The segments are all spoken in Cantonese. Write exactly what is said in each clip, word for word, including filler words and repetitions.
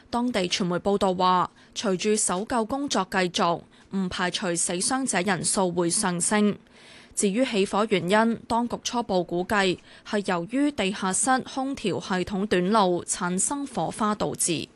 當地傳媒報道話，隨住搜救工作繼續，唔排除死傷者人數會上升。至於起火原因，當局初步估計係由於地下室空調系統短路產生火花導致。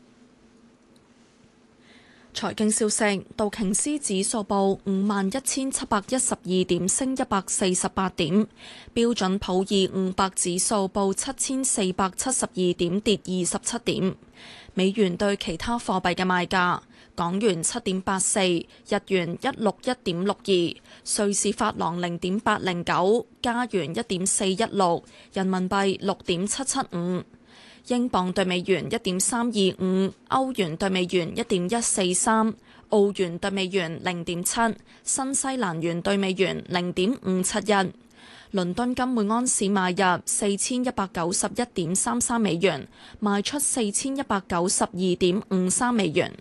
財經消息，道瓊斯指數報五萬一千七百一十二點，升一百四十八點；標準普爾五百指數報七千四百七十二點，跌二十七點。美元對其他貨幣嘅賣價：港元七點八四，日元一六一點六二，瑞士法郎零點八零九，加元一點四一六，人民幣六點七七五。英鎊對美元一點三二五，歐元對美元一點一四三，澳元對美元零點七，新西蘭元對美元零點五七一。倫敦金每安士買入四千一百九十一點三三美元，賣出四千一百九十二點五三美元。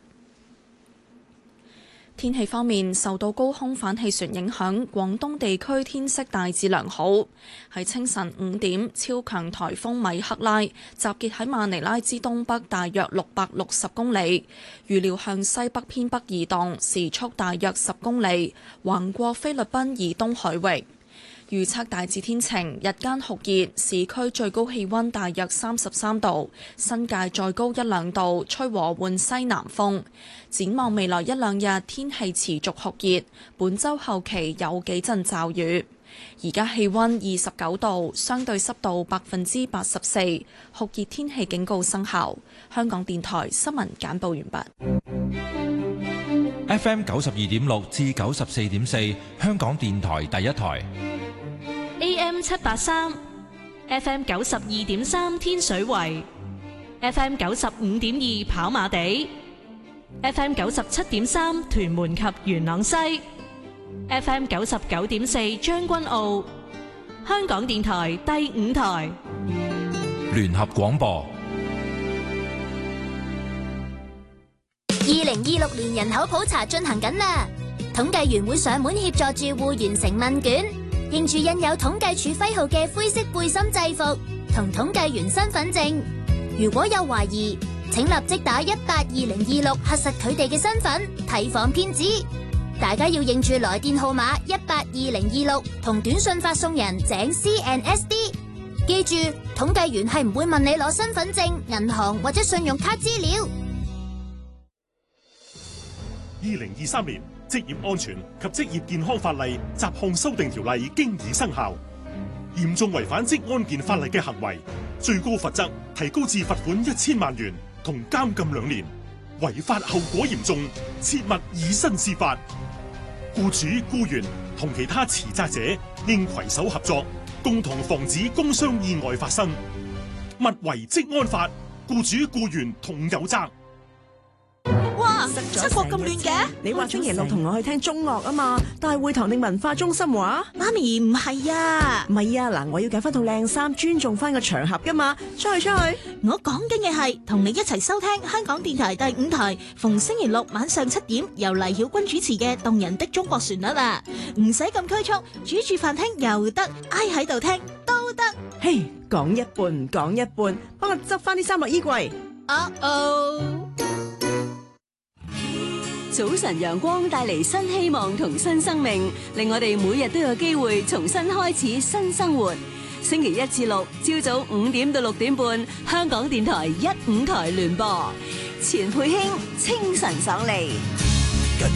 天氣方面，受到高空反氣旋影響，廣東地區天色大致良好。喺清晨五點，超強颱風米克拉集結喺馬尼拉之東北大約六百六十公里，預料向西北偏北移動，時速大約十公里，橫過菲律賓以東海域。預測大致天晴，日間酷熱，市區最高氣溫大約三十三度，新界再高一兩度，吹和緩西南風。展望未來一兩日，天氣持續酷熱，本週後期有幾陣驟雨。而家氣溫二十九度，相對濕度百分之八十四，酷熱天氣警告生效。香港電台新聞簡報完畢。 F M 九十二點六至九十四點四，香港電台第一台。 A M 七八三 ，F M 九十二點三天水圍 ，F M 九十五點二跑馬地 ，F M 九十七點三屯門及元朗西 ，F M 九十九點四將軍澳，香港電台第五台聯合廣播。 二零二六年人口普查進行緊啦，統計員會上門協助住戶完成問卷。認住印有統計處徽號嘅灰色背心制服同統計員身份證，如果有懷疑，請立即打一八二零二六核實佢哋嘅身份，提防騙子。大家要認住來電號碼一八二零二六同短信發送人井 C N S D。記住，統計員係唔會問你攞身份證、銀行或者信用卡資料。 二零二三年職業安全及職業健康法例雜項修訂條例經已生效，嚴重違反職安健法例嘅行為，最高罰則提高至罰款一千萬元同監禁兩年，違法後果嚴重，切勿以身試法。僱主、僱員同其他持責者應攜手合作，共同防止工傷意外發生。勿違職安法，僱主僱員同有責。 哇！七國咁亂嘅，你話星期六同我去聽中樂啊嘛？大會堂定文化中心話？媽咪唔係啊，唔係啊！嗱，我要揀翻套靚衫，尊重翻個場合噶嘛。出去出去！ 我講緊嘅係同你一齊收聽香港電台第五台，逢星期六晚上七點由黎曉君主持嘅動人的中國旋律啊！唔使咁拘束，煮住飯聽又得，挨喺度聽都得。 嘿，講一半唔講一半，幫我執翻啲衫落衣櫃。 啊哦！ 早晨陽光帶嚟新希望同新生命，令我哋每日都有機會重新開始新生活。星期一至六朝早五點到六點半，香港電台一五台聯播，錢佩卿清晨爽利。